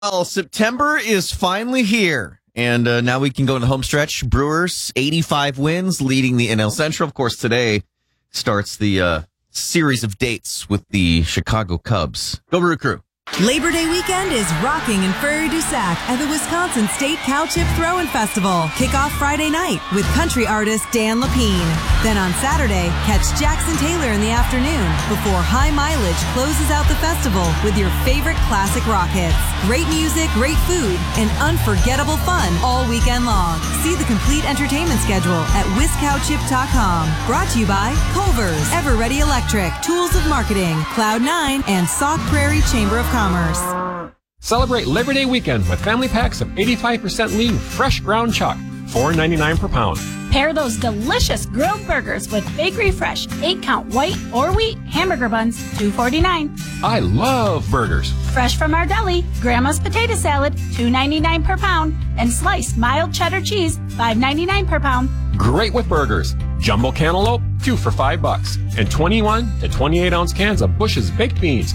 Well, September is finally here, and now we can go in the home stretch. Brewers, 85 wins, leading the NL Central. Of course, today starts the series of dates with the Chicago Cubs. Go Brew Crew. Labor Day weekend is rocking in Prairie du Sac at the Wisconsin State Cow Chip Throw-In Festival. Kick off Friday night with country artist Dan Lapine. Then on Saturday, catch Jackson Taylor in the afternoon before High Mileage closes out the festival with your favorite classic rock hits. Great music, great food, and unforgettable fun all weekend long. See the complete entertainment schedule at WisCowChip.com. Brought to you by Culver's, Ever Ready Electric, Tools of Marketing, Cloud9, and Sauk Prairie Chamber of Commerce. Celebrate Labor Day weekend with family packs of 85% lean, fresh ground chuck, $4.99 per pound. Pair those delicious grilled burgers with Bakery Fresh 8-count white or wheat hamburger buns, $2.49. I love burgers. Fresh from our deli, Grandma's potato salad, $2.99 per pound, and sliced mild cheddar cheese, $5.99 per pound. Great with burgers. Jumbo cantaloupe, 2 for $5, and 21 to 28 ounce cans of Bush's baked beans,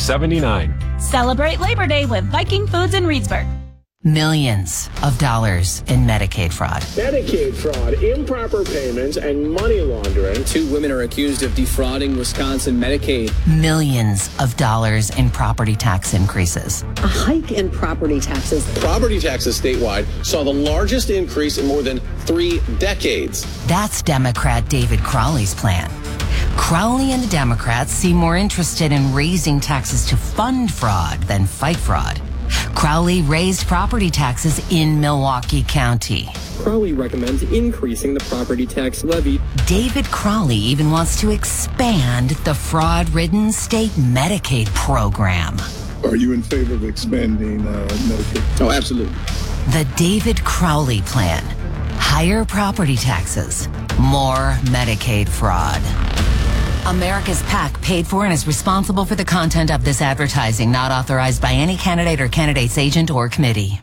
$2.79. Celebrate Labor Day with Viking Foods in Reedsburg. Millions of dollars in Medicaid fraud. Medicaid fraud, improper payments, and money laundering. 2 women are accused of defrauding Wisconsin Medicaid. Millions of dollars in property tax increases. A hike in property taxes. Property taxes statewide saw the largest increase in more than 3 decades. That's Democrat David Crowley's plan. Crowley and the Democrats seem more interested in raising taxes to fund fraud than fight fraud. Crowley raised property taxes in Milwaukee County. Crowley recommends increasing the property tax levy. David Crowley even wants to expand the fraud-ridden state Medicaid program. Are you in favor of expanding Medicaid? Oh, absolutely. The David Crowley plan. Higher property taxes, more Medicaid fraud. America's PAC paid for and is responsible for the content of this advertising, not authorized by any candidate or candidate's agent or committee.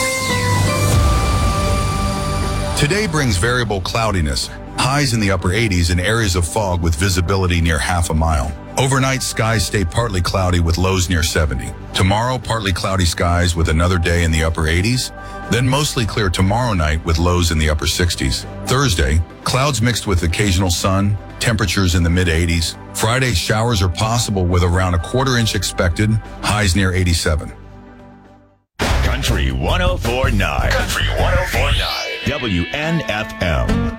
Today brings variable cloudiness, highs in the upper 80s and areas of fog with visibility near half a mile. Overnight, skies stay partly cloudy with lows near 70. Tomorrow, partly cloudy skies with another day in the upper 80s. Then mostly clear tomorrow night with lows in the upper 60s. Thursday, clouds mixed with occasional sun, temperatures in the mid-80s. Friday, showers are possible with around a quarter-inch expected, highs near 87. Country 104.9. Country 104.9. WNFM.